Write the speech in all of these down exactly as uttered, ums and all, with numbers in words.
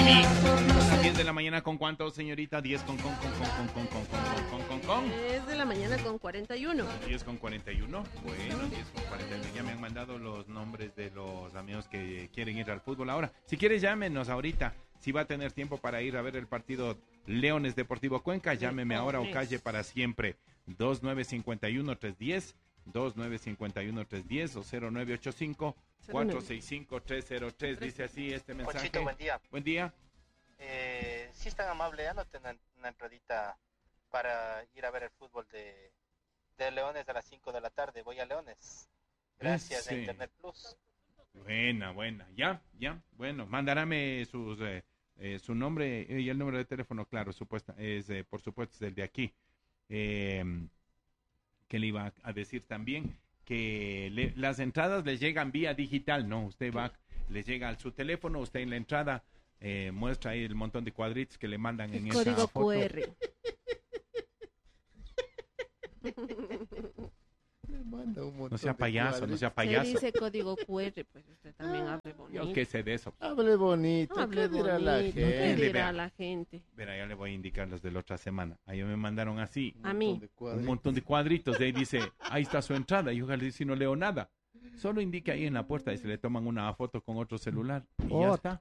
Mimi. Las diez de la mañana con cuánto, señorita? diez con con con con con con con con con con con. diez de la mañana con cuarenta y uno. diez con cuarenta y uno. Bueno, diez con cuarenta y uno. Ya me han mandado los nombres de los amigos que quieren ir al fútbol ahora. Si quieres, llámenos ahorita. Si va a tener tiempo para ir a ver el partido Leones Deportivo Cuenca, llámeme ahora o calle para siempre. dos nueve cinco uno tres uno cero, dos nueve cinco uno tres uno cero o cero nueve ocho cinco cuatro seis cinco tres cero tres. Dice así este mensaje. Ponchito, buen día. Buen día. Eh, si es tan amable, anoten una, una entradita para ir a ver el fútbol de, de Leones a las cinco de la tarde. Voy a Leones. Gracias Sí. a Internet Plus. Buena, buena. Ya, ya. Bueno, mandarame sus, eh, eh, su nombre y el número de teléfono, claro, supuesta, es, eh, por supuesto, es el de aquí. Eh, que le iba a decir también que le, las entradas les llegan vía digital, ¿no? Usted va, les llega a su teléfono, usted en la entrada eh, muestra ahí el montón de cuadritos que le mandan en esa Código foto. cu erre. No sea payaso, no sea Se payaso. dice código cu erre, pues usted también hable bonito. Yo qué sé de eso. Hable bonito, Hable ¿qué dirá la bonito, ¿qué gente? dirá Vea. la gente? Verá, ya le voy a indicar los de la otra semana. Ahí me mandaron así. A mí. Un montón de cuadritos. De ahí dice, ahí está su entrada. Y ojalá si no leo nada. Solo indique ahí en la puerta y se le toman una foto con otro celular. Y ya Oh. está.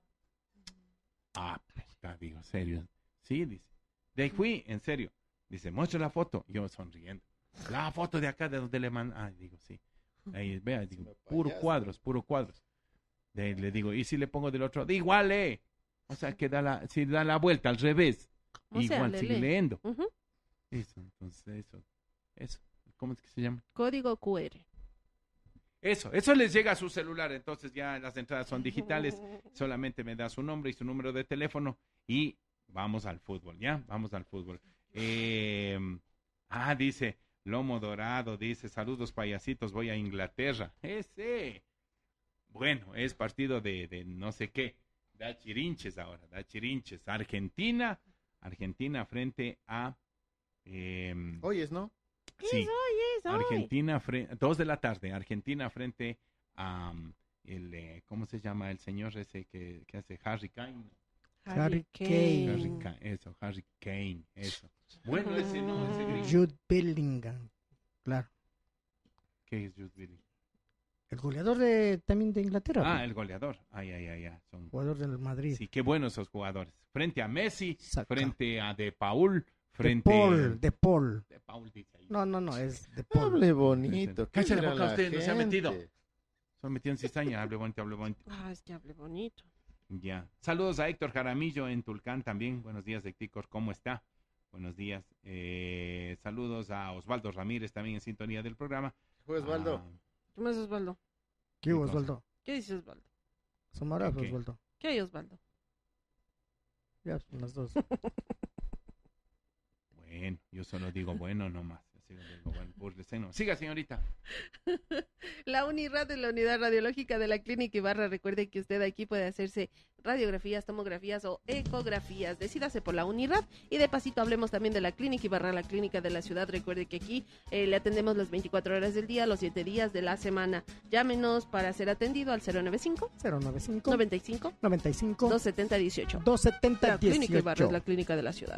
Ah, puta, digo, serio. Sí, dice. De ahí fui, en serio. Dice, muestra la foto. Yo sonriendo. La foto de acá de donde le mandan. Ah, digo, sí. Ahí, vea, digo, puro cuadros, puro cuadros. De ahí le digo, ¿y si le pongo del otro? De igual, eh. O sea, que da la, si da la vuelta al revés. O sea, Igual le sigue lee. leyendo. Ujú. Eso, entonces, eso, eso. ¿Cómo es que se llama? Código cu erre. Eso, eso les llega a su celular, entonces ya las entradas son digitales, solamente me da su nombre y su número de teléfono y vamos al fútbol, ¿ya? Vamos al fútbol. Eh, ah, dice, Lomo Dorado, dice, saludos payasitos, voy a Inglaterra. Ese. Bueno, es partido de, de no sé qué, da chirinches ahora, da chirinches. Argentina, Argentina frente a... Eh, Oyes, ¿no? sí. Es hoy, es hoy. Argentina, frente, dos de la tarde, Argentina frente a um, el, eh, ¿cómo se llama el señor ese que, que hace Harry Kane? Harry Kane. Harry Kane. Kane, eso, Harry Kane, eso. Bueno, ese no, ese gringo. Jude Bellingham, claro. ¿Qué es Jude Bellingham? El goleador de, también de Inglaterra. Ah, pues, el goleador. Ay, ay, ay, ay. Son... jugador del Madrid. Sí, qué buenos esos jugadores. Frente a Messi, Saca. frente a De Paul, de frente Paul, de Paul. De Paul dice ahí. No, no, no, es de Paul. Hable bonito. ¿qué Cállate la dirá boca usted, no se ha gente? metido. Son metido en cizaña, hable bonito, hable bonito. Ah, es que hable bonito. Ya. Saludos a Héctor Jaramillo en Tulcán también. Buenos días, Héctor. ¿Cómo está? Buenos días. Eh, saludos a Osvaldo Ramírez también en sintonía del programa. Pues, Osvaldo. Ah, ¿Qué más, Osvaldo? ¿Qué ¿Qué hubo, cosa? Osvaldo? ¿Qué dice Osvaldo? Somara, ¿Qué? Osvaldo. ¿Qué hay, Osvaldo? Ya, son las dos. bueno, yo solo digo bueno nomás. Así lo digo, bueno, búrlese, no. Siga, señorita. La UNIRAD es la Unidad Radiológica de la Clínica Ibarra. Recuerde que usted aquí puede hacerse radiografías, tomografías o ecografías. Decídase por la UNIRAD. Y de pasito hablemos también de la Clínica Ibarra, la clínica de la ciudad. Recuerde que aquí eh, le atendemos las veinticuatro horas del día, los siete días de la semana. Llámenos para ser atendido al cero noventa y cinco, cero noventa y cinco, noventa y cinco, noventa y cinco, doscientos setenta, dieciocho. doscientos setenta, La Clínica Ibarra dieciocho. es la clínica de la ciudad.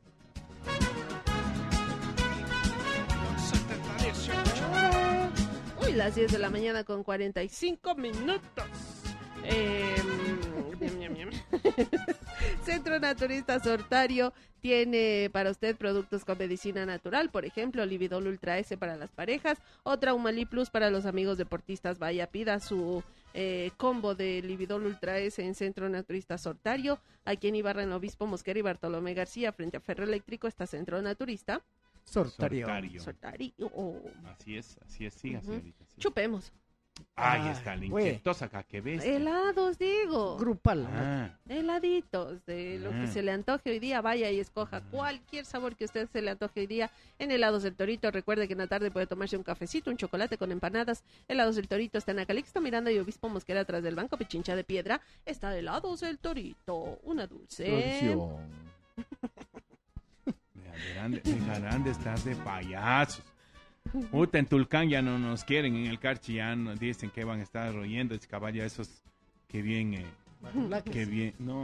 Uy, las diez de la mañana con cuarenta y cinco minutos. Eh, miam, miam, miam. Centro Naturista Sortario tiene para usted productos con medicina natural, por ejemplo, Lividol Ultra S para las parejas o Traumalí Plus para los amigos deportistas. Vaya, pida su eh, combo de Lividol Ultra S en Centro Naturista Sortario, aquí en Ibarra, en Obispo Mosquera y Bartolomé García, frente a Ferroeléctrico, está Centro Naturista Sortario. Sortario. Sortario. Oh. Así es, así es, siga, Ujú. señorita. sí. Chupemos. Ahí Ay, está, la güey. inquietosa acá, que ves. Helados, digo. Grupal. Ah, Heladitos, de lo que Ah. se le antoje hoy día, vaya y escoja cualquier sabor que usted se le antoje hoy día en Helados del Torito. Recuerde que en la tarde puede tomarse un cafecito, un chocolate con empanadas. Helados del Torito está en Acalixto, Miranda y Obispo Mosquera, atrás del Banco Pichincha de Piedra. Está Helados del Torito, una dulce. Tradición. dejarán, de- dejarán de estar de payasos. Puta, en Tulcán ya no nos quieren, en el Carchi ya nos dicen que van a estar oyendo, es caballa esos que bien, eh, Black. que bien, no,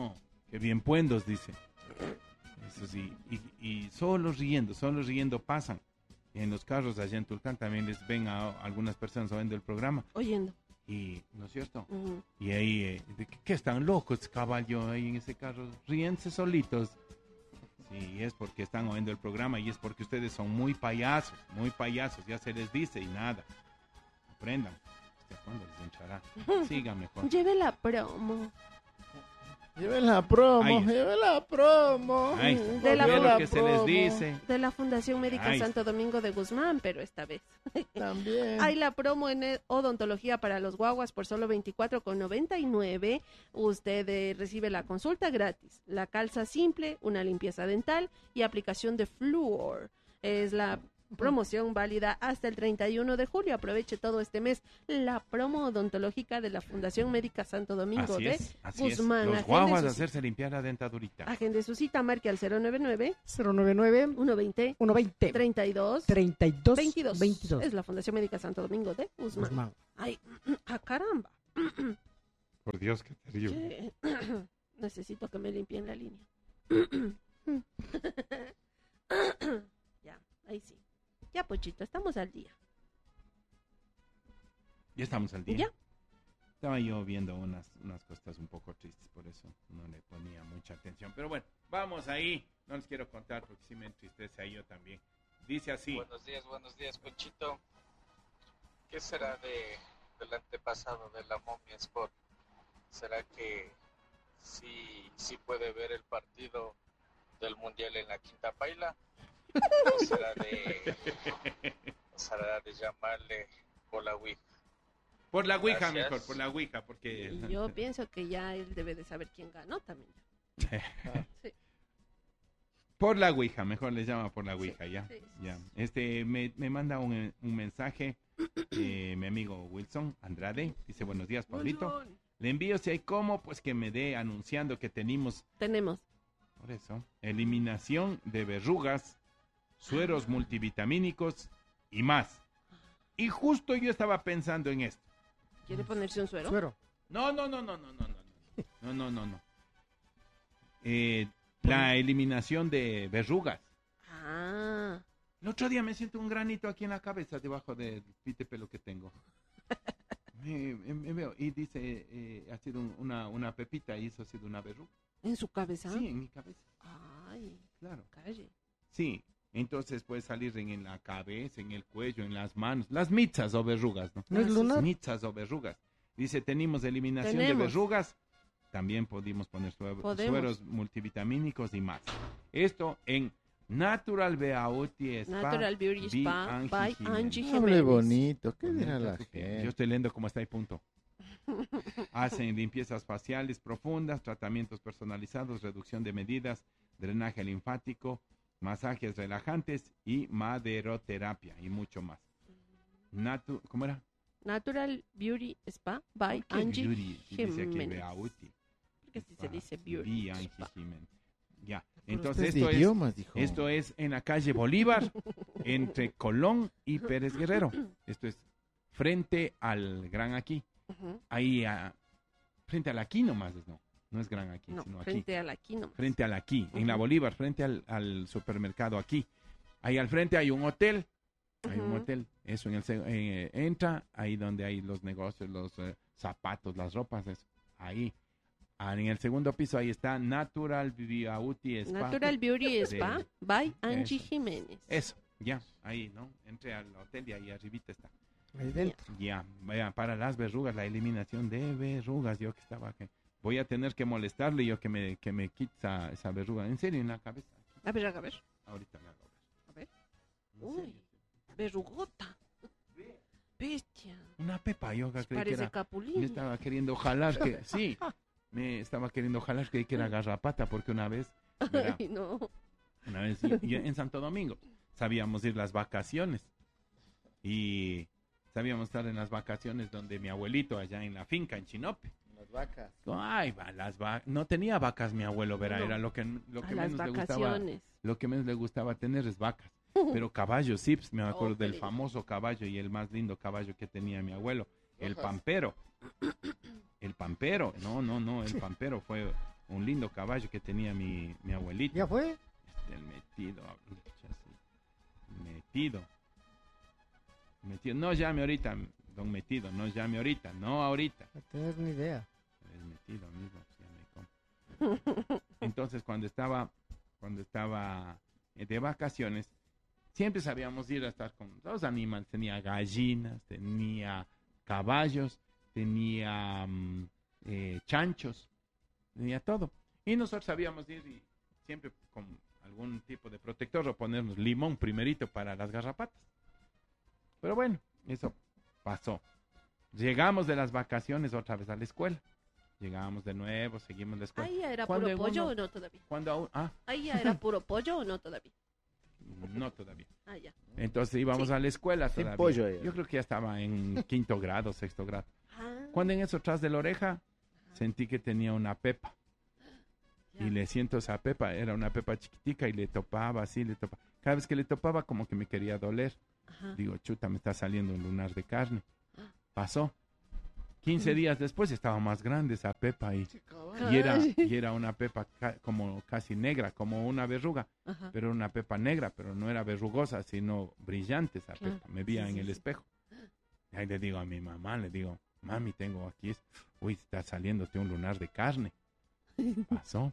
Qué bien puendos, dice. Eso sí, y, y solo riendo, solo riendo pasan. Y en los carros allá en Tulcán también les ven a, a algunas personas oyendo el programa. Oyendo. Y, ¿no es cierto? Ujú. Y ahí, eh, de que, que están locos, caballo, ahí en ese carro, ríense solitos. Sí, es porque están oyendo el programa y es porque ustedes son muy payasos, muy payasos, ya se les dice y nada. Aprendan. ¿Hasta cuándo les entrará? Sigan mejor. Lleve la promo. Lleve la promo, Ahí está. lleve la promo. Ahí está. De la Ve lo promo. que se les dice. De la Fundación Médica Ahí está. Santo Domingo de Guzmán, pero esta vez. También. Hay la promo en e- odontología para los guaguas por solo veinticuatro con noventa y nueve. Usted eh, recibe la consulta gratis, la calza simple, una limpieza dental y aplicación de flúor. Es la promoción válida hasta el treinta y uno de julio. Aproveche todo este mes la promo odontológica de la Fundación Médica Santo Domingo Así de es, así Guzmán. es. Los Agende guaguas su a cita. hacerse limpiar la dentadurita. Agende su cita, marque al cero nueve nueve, cero nueve nueve, uno veinte, uno veinte, treinta y dos, treinta y dos, veintidós. veintidós. Es la Fundación Médica Santo Domingo de Guzmán. Guzmán. Ay, ah, caramba. Por Dios, qué terrible. Che, necesito que me limpien la línea. Ya, ahí sí. Ya, Pochito, estamos al día. Ya estamos al día. ¿Ya? Estaba yo viendo unas, unas cosas un poco tristes, por eso no le ponía mucha atención. Pero bueno, vamos ahí. No les quiero contar porque sí me entristece a yo también. Dice así. Buenos días, buenos días, Ponchito. ¿Qué será de, del antepasado de la Momia Sport? ¿Será que sí, sí puede ver el partido del Mundial en la Quinta Paila? ¿O será de, o será de llamarle por la Ouija? Por la Ouija Gracias. mejor, por la Ouija, porque... Y yo pienso que ya él debe de saber quién ganó también. Sí. Por la Ouija, mejor le llama por la Ouija, ya. sí, sí, ya. sí. Este, me, me manda un, un mensaje eh, mi amigo Wilson Andrade. Dice, buenos días, Pablito. Le envío si hay cómo, pues que me dé anunciando que tenemos, Tenemos. por eso, eliminación de verrugas, sueros multivitamínicos y más. Y justo yo estaba pensando en esto. ¿Quiere ponerse un suero? Suero. No, no, no, no, no, no, no, no, no, no, no, no. Eh, la eliminación de verrugas. Ah. El otro día me siento un granito aquí en la cabeza, debajo del pite pelo que tengo. Me, me- me veo y dice, eh, ha sido un- una, una pepita y eso ha sido una verruga. ¿En su cabeza? Sí, en mi cabeza, Ay, claro. calle. Sí, entonces puede salir en, en la cabeza, en el cuello, en las manos. Las mitzas o verrugas, ¿no? ¿No es Ah, sí, lunar? Mitzas o verrugas. Dice, tenemos eliminación Tenemos. de verrugas. También podemos poner sue- Podemos. sueros multivitamínicos y más. Esto en Natural Beauty Spa. Natural Beauty by Spa Angie by Jiménez. Angie Hable Jiménez. bonito, ¿qué dirá la Yo gente? estoy leyendo cómo está y punto. Hacen limpiezas faciales profundas, tratamientos personalizados, reducción de medidas, drenaje linfático, masajes relajantes y maderoterapia y mucho más. Natu ¿Cómo era? Natural Beauty Spa by ¿Qué Angie beauty? Dice aquí Jiménez. Beauty. Porque si se Spa, dice by Beauty Angie Spa. Jiménez. Ya. Pero Entonces usted es de esto es, idiomas, dijo. esto es en la calle Bolívar, entre Colón y Pérez Guerrero. Esto es frente al Gran Aquí. Ujú. Ahí, a- frente al Aquí nomás, es, no. No es Gran Aquí, No, sino aquí. frente a la aquí nomás. Frente al Aquí, en la Ujú. Bolívar, frente al, al supermercado Aquí. Ahí al frente hay un hotel. Hay un Ujú. hotel. Eso en el se- eh, entra ahí donde hay los negocios, los eh, zapatos, las ropas, eso. Ahí. Ah, en el segundo piso ahí está Natural Beauty Spa. Natural Beauty de- Spa by Angie eso. Jiménez. Eso, ya, ahí, ¿no? Entre al hotel y ahí arribita está. Ahí dentro. Ya, vaya, para las verrugas, la eliminación de verrugas, yo que estaba que voy a tener que molestarle yo que me que me quite esa, esa verruga, en serio, en la cabeza. A ver, a ver. Ahorita me hago ver. A ver. En Uy. serio. Verrugota. Bestia. Una pepa, yo que creí que Parece era, capulín. me estaba queriendo jalar que, sí, me estaba queriendo jalar que, que era garrapata, porque una vez, mira, Ay, no. una vez yo- yo en Santo Domingo sabíamos ir las vacaciones y sabíamos estar en las vacaciones donde mi abuelito allá en la finca en Chinope. Las vacas. Ay, va, las vacas. No tenía vacas mi abuelo, verá, No. era lo que, lo A que las menos le gustaba. vacaciones. Lo que menos le gustaba tener es vacas. Pero caballos, sí, pues, me acuerdo Oh, del qué famoso caballo y el más lindo caballo que tenía mi abuelo, el Rojas. pampero. El pampero, no, no, no, el pampero fue un lindo caballo que tenía mi, mi abuelito. ¿Ya fue? Este, el metido, metido, metido, no llame ahorita, don Metido, no llame ahorita, no ahorita. No tenés ni idea. Es metido mismo, ya me como. Entonces cuando estaba, cuando estaba de vacaciones, siempre sabíamos ir a estar con los animales. Tenía gallinas, tenía caballos, tenía um, eh, chanchos, tenía todo. Y nosotros sabíamos ir y siempre con algún tipo de protector o ponernos limón primerito para las garrapatas. Pero bueno, eso pasó. Llegamos de las vacaciones otra vez a la escuela. Llegamos de nuevo, seguimos la escuela. ¿Ahí ya era Cuando puro en pollo uno- o no todavía? Cuando aún, ah, ¿Ahí ya era puro pollo o no todavía? no todavía. Ah, ya. Entonces íbamos Sí. a la escuela Sin todavía. pollo ella. Yo creo que ya estaba en quinto grado, sexto grado. Ah, Cuando en eso, tras de la oreja, sentí que tenía una pepa. ya. Y le siento esa pepa, era una pepa chiquitica y le topaba así, le topaba. Cada vez que le topaba como que me quería doler. Ajá. Digo, chuta, me está saliendo un lunar de carne. Pasó. quince días después estaba más grande esa pepa y, y, era, Ay. y era una pepa ca- como casi negra, como una verruga. Ajá. Pero era una pepa negra, pero no era verrugosa, sino brillante esa Claro. pepa. Me veía Sí, en sí, el sí. espejo. Y ahí le digo a mi mamá, le digo, mami, tengo aquí, es- uy, está saliéndote un lunar de carne. Pasó.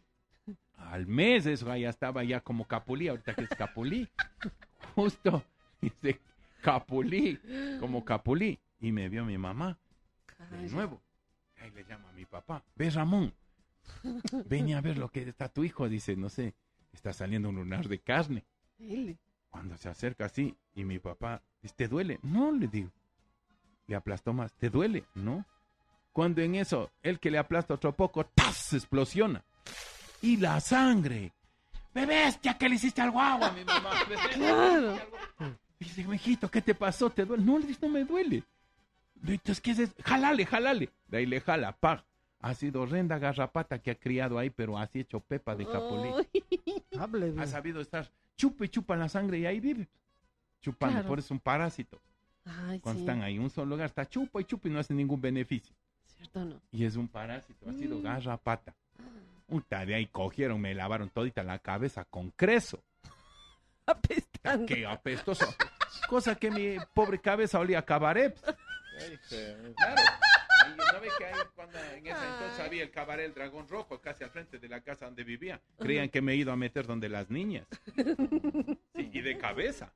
Al mes eso ya estaba ya como capulí, ahorita que es capulí. Justo, dice capulí, como capulí. Y me vio mi mamá de Ay, nuevo. Ahí le llama a mi papá, ve Ramón, ven a ver lo que está tu hijo. Dice, no sé, está saliendo un lunar de carne. Ele. Cuando se acerca así, y mi papá dice, ¿te duele? No, le digo. Le aplastó más, ¿te duele? No. Cuando en eso, el que le aplasta otro poco, ¡tas! Explosiona. Y la sangre. ¡Ve bestia, que le hiciste al guagua, mi mamá! Claro. Dice, mijito, ¿qué te pasó? ¿Te duele? No, le dice, no me duele. Entonces, ¿qué es eso? Jalale, jalale. De ahí le jala, ¡pag! Ha sido horrenda garrapata que ha criado ahí, pero así hecho pepa de capulí. Ay. Hable Ha bien. sabido estar, chupa y chupa la sangre y ahí vive. Chupando, Claro. por eso es un parásito. Ay, Cuando sí. están ahí en un solo lugar, está chupa y chupa y no hace ningún beneficio. ¿Cierto o no? Y es un parásito, ha sido Mm. garrapata. Puta, de ahí cogieron, me lavaron todita la cabeza con creso. Apestando. Qué apestoso. Cosa que mi pobre cabeza olía a cabaret. Claro. Y no ve que ahí cuando en ese entonces Ay. había el cabaret El Dragón Rojo, casi al frente de la casa donde vivía. Creían que me he ido a meter donde las niñas. Sí, y de cabeza.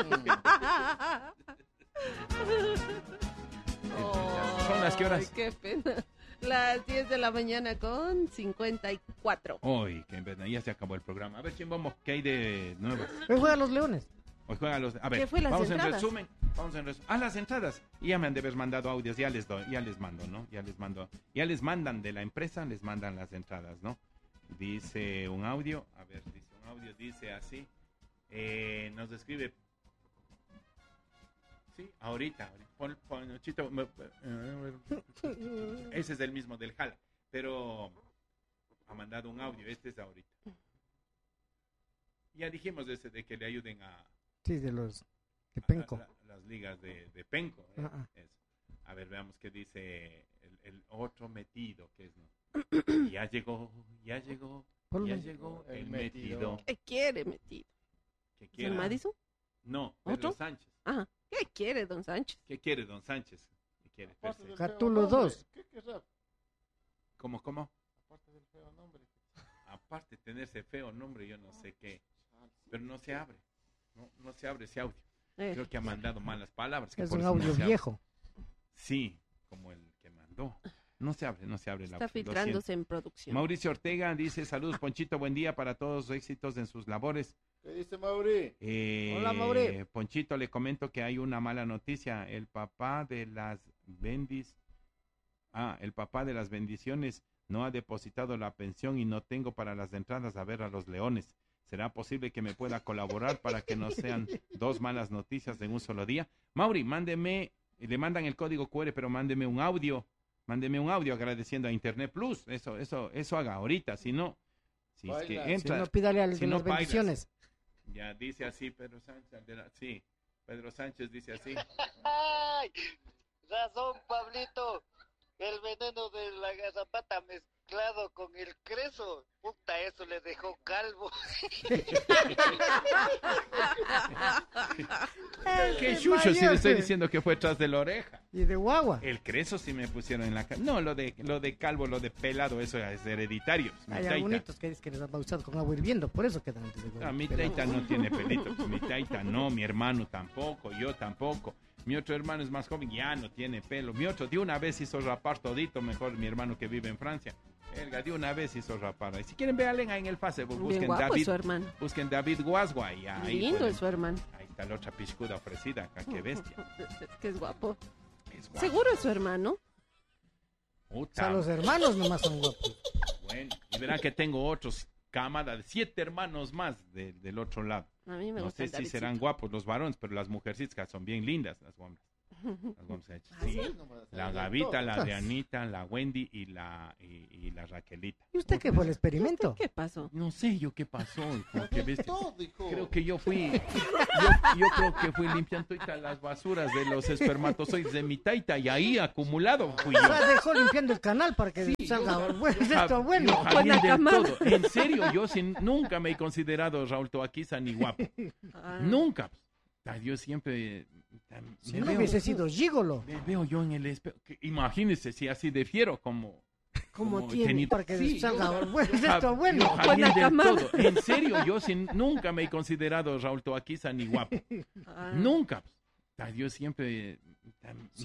Son las que horas. Ay, qué pena. Las diez de la mañana con cincuenta y cuatro. Uy, que en verdad ya se acabó el programa. A ver quién vamos, qué hay de nuevo. Hoy juegan los Leones. Hoy juega los. A ver, ¿Qué fue las vamos entradas? en resumen. Vamos en resumen. Ah, las entradas. Y ya me han de haber mandado audios, ya les doy, ya les mando, ¿no? Ya les mando. Ya les mandan de la empresa, les mandan las entradas, ¿no? Dice un audio, a ver, dice un audio, dice así. Eh, nos escribe. Sí, ahorita, ahorita. Pon, pon, Chito, me- ese es el mismo del Jala, pero ha mandado un audio, este es ahorita. Ya dijimos de ese de que le ayuden a, Sí, de los de a Penco. la- la- las ligas de, de Penco. ¿eh? Ah, ah. Eso. A ver, veamos qué dice el, el otro metido que es, ¿no? Ya llegó, ya llegó, Ponlo. ya llegó el El metido. metido. ¿Qué quiere, metido? ¿Qué ¿El quiere? Madison? No, Pedro ¿Otro? Sánchez. Ajá. ¿Qué quiere, don Sánchez? ¿Qué quiere don Sánchez? ¿Qué quiere? Aparte Perse- del Catulo feo nombre, dos. ¿Qué querrá? ¿Cómo, cómo? Aparte del feo nombre. Aparte de tener ese feo nombre, yo no sé qué. Pero no se abre. No, no se abre ese audio. Eh, Creo que ha mandado malas palabras. que Es por un eso no audio se abre. viejo. Sí, como el que mandó. No se abre, no se abre. el está audio, lo filtrándose en producción. siento. Mauricio Ortega dice, saludos Ponchito, buen día para todos, éxitos en sus labores. ¿Qué dice Mauri? Eh, Hola, Mauri. Ponchito, le comento que hay una mala noticia. El papá de las bendis... Ah, el papá de las bendiciones no ha depositado la pensión y no tengo para las entradas a ver a los Leones. ¿Será posible que me pueda colaborar para que no sean dos malas noticias en un solo día? Mauri, mándeme, le mandan el código cu erre, pero mándeme un audio, mándeme un audio agradeciendo a Internet Plus. Eso, eso, eso haga ahorita, si no, si es que Baila. Si entra, no, pídale al si de no las bailas. bendiciones. ya dice así Pedro Sánchez, de la- sí, Pedro Sánchez dice así. ¡Ay! Razón, Pablito. El veneno de la garrapata me mezclado con el creso, puta, eso le dejó calvo. Que chucho si le estoy diciendo que fue tras de la oreja. Y de guagua. El creso sí me pusieron en la cara. No, lo de lo de calvo, lo de pelado, eso es hereditario. Es mi Hay taita. algunos que dicen que les han bautizado con agua hirviendo, por eso quedan antes de guagua. Ah, mi Pelado. taita no tiene pelitos. Mi taita no, mi hermano tampoco, yo tampoco. Mi otro hermano es más joven, ya no tiene pelo. Mi otro de una vez hizo rapar todito, mejor mi hermano que vive en Francia. Elga, de una vez hizo rapar. Y si quieren, véanle ahí en el Facebook, Bien busquen guapo es David, su hermano. busquen David Guasgua y ahí Lindo pueden- es su hermano. ahí está la otra piscuda ofrecida acá, qué bestia. Es que es guapo. Es guapo. ¿Seguro es su hermano? O Puta, sea, los hermanos nomás son guapos. bueno, y verán que tengo otros cámara de siete hermanos más de- del otro lado. A mí me No gusta sé el si Davidcito. serán guapos los varones, pero las mujercitas son bien lindas, las guambras. Las guambras, ¿Ah, sí. sí? La Gavita, la de Anita, la Wendy y la y, y la Raquelita. ¿Y usted qué fue el experimento? ¿Qué pasó? No sé yo qué pasó, hijo, qué bestia. Todo, hijo. Creo que yo fui, yo, yo creo que fui limpiando todas las basuras de los espermatozoides de mi taita y ahí acumulado fui O yo. sea, dejó limpiando el canal para que salga bueno, esto bueno. Yo jalín Buena del camada. todo. En serio, yo sin, nunca me he considerado Raúl Toaquiza ni guapo. Ah, Nunca. Ah, Yo siempre... Si me no veo- hubiese sido gigolo, Me veo yo en el espejo. que- Imagínese si así de fiero como. ¿Cómo tiene? teni- para que Sí, salga yo- bueno, yo- esto bueno. yo jalín Buena del camada. todo. En serio, yo sin, nunca me he considerado Raúl Toaquiza ni guapo. ah. Nunca. Ah, Yo siempre.